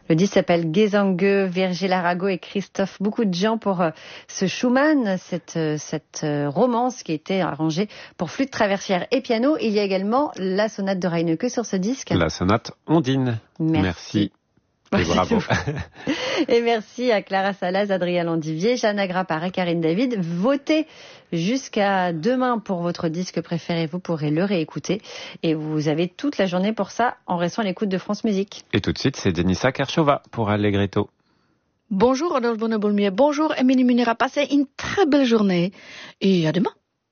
Le disque s'appelle Gesange, Virgil Arago et Christophe. Beaucoup de gens pour ce Schumann, cette romance qui a été arrangée pour flûte traversière et piano. Il y a également la sonate de Reinecke sur ce disque. La sonate Ondine. Merci. Et bravo. Et merci à Clara Salas, Adrien Landivier, Jeanne Agrapar et Karine David. Votez jusqu'à demain pour votre disque préféré. Vous pourrez le réécouter. Et vous avez toute la journée pour ça en restant à l'écoute de France Musique. Et tout de suite, c'est Denisa Karchova pour Allegretto. Bonjour Rodolphe Bonnet-Boulmier. Bonjour Émilie Munira. Passez une très belle journée. Et à demain.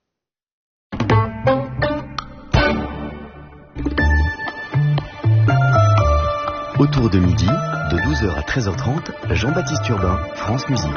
Autour de midi, de 12h à 13h30, Jean-Baptiste Urbain, France Musique.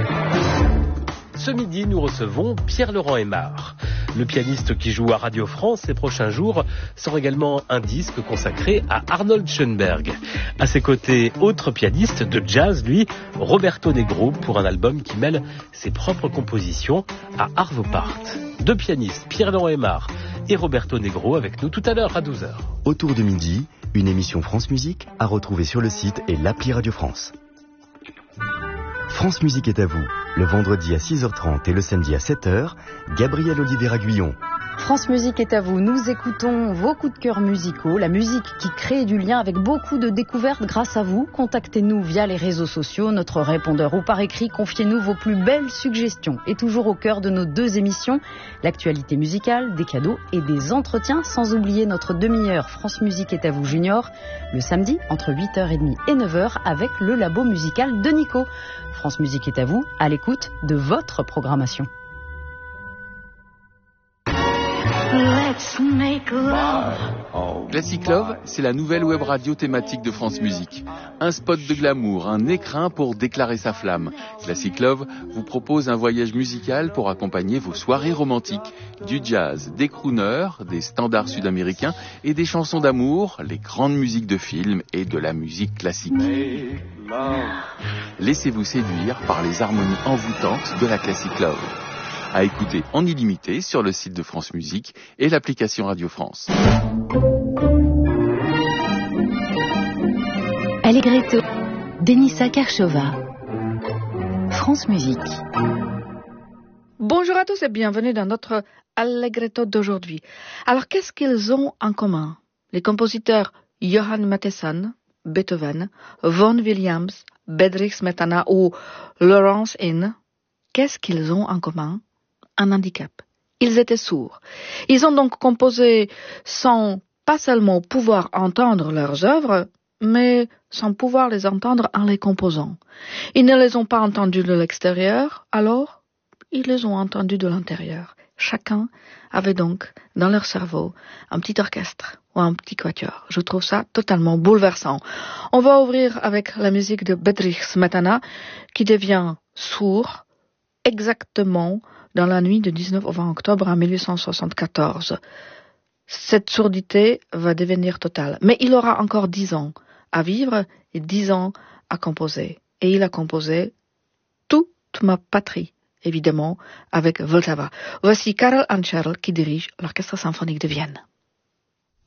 Ce midi, nous recevons Pierre-Laurent Aimard. Le pianiste qui joue à Radio France ces prochains jours sort également un disque consacré à Arnold Schoenberg. À ses côtés, autre pianiste de jazz, lui, Roberto Negro, pour un album qui mêle ses propres compositions à Arvo Part. Deux pianistes, Pierre-Laurent Aimard et Roberto Negro, avec nous tout à l'heure à 12h. Autour de midi, une émission France Musique à retrouver sur le site et l'appli Radio France. France Musique est à vous, le vendredi à 6h30 et le samedi à 7h, Gabriel Olivier-Aguillon. France Musique est à vous, nous écoutons vos coups de cœur musicaux, la musique qui crée du lien avec beaucoup de découvertes grâce à vous. Contactez-nous via les réseaux sociaux, notre répondeur ou par écrit, confiez-nous vos plus belles suggestions. Et toujours au cœur de nos deux émissions, l'actualité musicale, des cadeaux et des entretiens, sans oublier notre demi-heure France Musique est à vous Junior, le samedi entre 8h30 et 9h avec le labo musical de Nico. France Musique est à vous, à l'écoute de votre programmation. Classic Love, c'est la nouvelle web radio thématique de France Musique. Un spot de glamour, un écrin pour déclarer sa flamme. Classic Love vous propose un voyage musical pour accompagner vos soirées romantiques. Du jazz, des crooners, des standards sud-américains et des chansons d'amour, les grandes musiques de films et de la musique classique. Laissez-vous séduire par les harmonies envoûtantes de la Classic Love. À écouter en illimité sur le site de France Musique et l'application Radio France. Allegretto, Denisa Karchova, France Musique. Bonjour à tous et bienvenue dans notre Allegretto d'aujourd'hui. Alors, qu'est-ce qu'ils ont en commun? Les compositeurs Johann Mattheson, Beethoven, Vaughan Williams, Bedřich Smetana ou Lawrence Hine, qu'est-ce qu'ils ont en commun? Un handicap. Ils étaient sourds. Ils ont donc composé sans pas seulement pouvoir entendre leurs œuvres, mais sans pouvoir les entendre en les composant. Ils ne les ont pas entendus de l'extérieur, alors ils les ont entendus de l'intérieur. Chacun avait donc dans leur cerveau un petit orchestre ou un petit quatuor. Je trouve ça totalement bouleversant. On va ouvrir avec la musique de Bedřich Smetana qui devient sourd exactement dans la nuit de 19 au 20 octobre en 1874. Cette sourdité va devenir totale. Mais il aura encore 10 ans à vivre et 10 ans à composer. Et il a composé toute ma patrie, évidemment, avec Vltava. Voici Karel Ančerl qui dirige l'Orchestre symphonique de Vienne.